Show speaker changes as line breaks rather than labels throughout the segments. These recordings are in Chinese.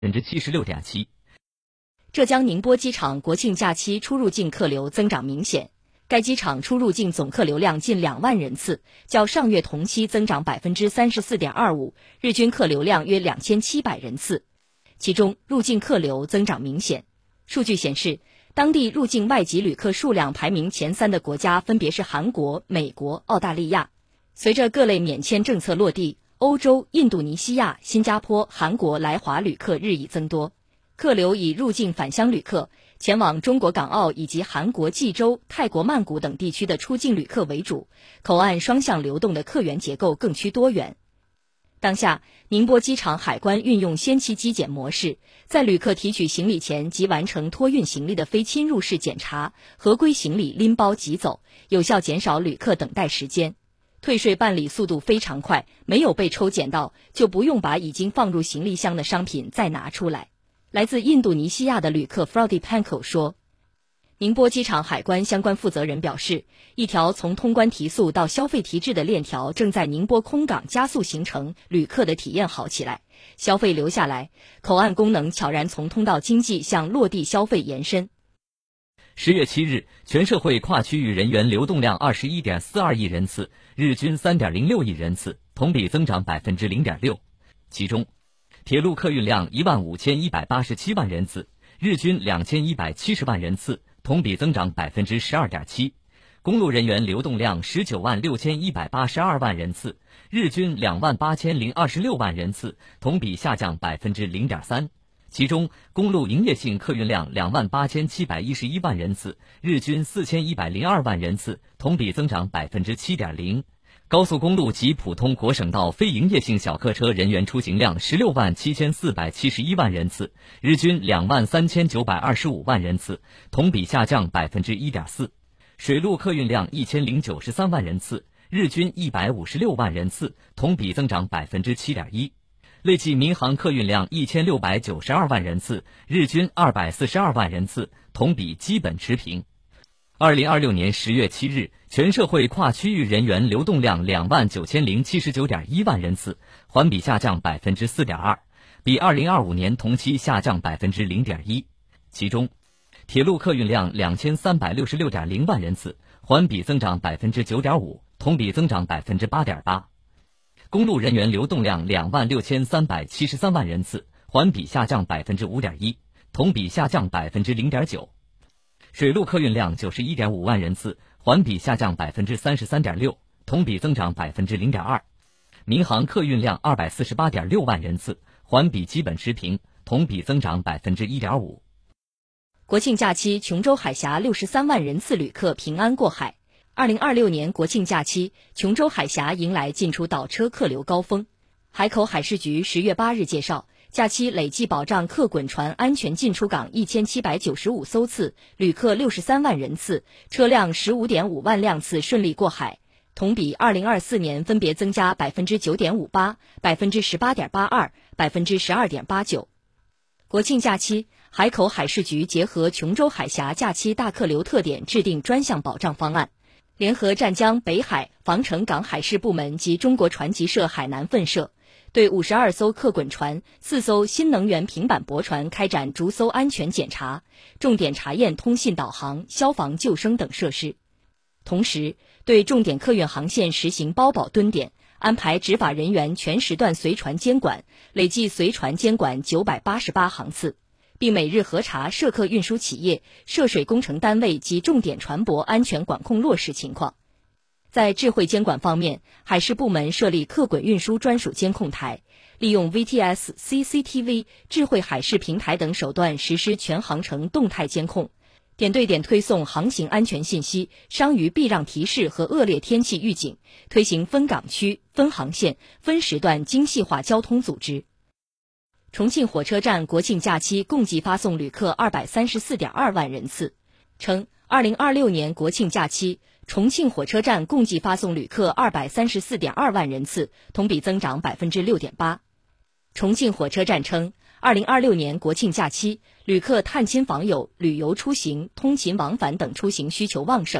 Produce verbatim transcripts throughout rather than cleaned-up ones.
分之七十六点七。
浙江宁波机场国庆假期出入境客流增长明显，该机场出入境总客流量近两万人次，较上月同期增长百分之三十四点二五，日均客流量约两千七百人次。其中，入境客流增长明显。数据显示，当地入境外籍旅客数量排名前三的国家分别是韩国、美国、澳大利亚。随着各类免签政策落地，欧洲、印度尼西亚、新加坡、韩国来华旅客日益增多。客流以入境返乡旅客、前往中国港澳以及韩国济州、泰国曼谷等地区的出境旅客为主，口岸双向流动的客源结构更趋多元。当下，宁波机场海关运用先期机检模式，在旅客提取行李前即完成托运行李的非侵入式检查，合规行李拎包即走，有效减少旅客等待时间。退税办理速度非常快，没有被抽检到，就不用把已经放入行李箱的商品再拿出来。来自印度尼西亚的旅客 Frody Panko 说，宁波机场海关相关负责人表示，一条从通关提速到消费提质的链条正在宁波空港加速形成，旅客的体验好起来，消费留下来，口岸功能悄然从通道经济向落地消费延伸。
十月七日，全社会跨区域人员流动量 二十一点四二亿人次，日均 三点零六亿人次，同比增长 百分之零点六。其中，铁路客运量一万五千一百八十七万人次，日均两千一百七十万人次，同比增长 百分之十二点七。公路人员流动量十九万六千一百八十二万人次，日均两万八千零二十六万人次，同比下降 百分之零点三。其中，公路营业性客运量两万八千七百一十一万人次，日均四千一百零二万人次，同比增长 百分之七点零。高速公路及普通国省道非营业性小客车人员出行量十六万七千四百七十一万人次，日均两万三千九百二十五万人次，同比下降 百分之一点四。水路客运量一千零九十三万人次，日均一百五十六万人次，同比增长 百分之七点一。累计民航客运量一千六百九十二万人次，日均二百四十二万人次，同比基本持平。二零二六年十月七日，全社会跨区域人员流动量两万九千零七十九点一万人次，环比下降 百分之四点二， 比二零二五年同期下降 百分之零点一。其中，铁路客运量两千三百六十六点零万人次，环比增长 百分之九点五， 同比增长 百分之八点八。公路人员流动量两万六千三百七十三万人次，环比下降 百分之五点一， 同比下降 百分之零点九。水路客运量 九十一点五万人次，环比下降 百分之三十三点六， 同比增长 百分之零点二。民航客运量二百四十八点六万人次，环比基本持平，同比增长 百分之一点五。
国庆假期，琼州海峡六十三万人次旅客平安过海。二零二六年国庆假期，琼州海峡迎来进出岛车客流高峰。海口海事局十月八日介绍，假期累计保障客滚船安全进出港一千七百九十五艘次，旅客六十三万人次，车辆十五点五万辆次顺利过海，同比二零二四年分别增加 百分之九点五八、百分之十八点八二、百分之十二点八九。国庆假期，海口海事局结合琼州海峡假期大客流特点，制定专项保障方案，联合湛江、北海、防城港海事部门及中国船级社海南分社，对五十二艘客滚船、四艘新能源平板驳船开展逐艘安全检查，重点查验通信导航、消防救生等设施。同时，对重点客运航线实行包保蹲点，安排执法人员全时段随船监管，累计随船监管九百八十八航次，并每日核查涉客运输企业、涉水工程单位及重点船舶安全管控落实情况。在智慧监管方面，海事部门设立客滚运输专属监控台，利用 V T S、C C T V、智慧海事平台等手段实施全航程动态监控，点对点推送航行安全信息、伤渔避让提示和恶劣天气预警，推行分港区、分航线、分时段精细化交通组织。重庆火车站国庆假期共计发送旅客 二百三十四点二万人次，称二零二六年国庆假期，重庆火车站共计发送旅客 二百三十四点二万人次，同比增长 百分之六点八。重庆火车站称，二零二六年国庆假期，旅客探亲访友、旅游出行、通勤往返等出行需求旺盛，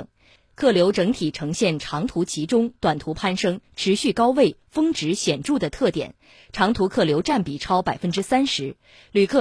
客流整体呈现长途集中、短途攀升、持续高位、峰值显著的特点，长途客流占比超百分之三十，旅客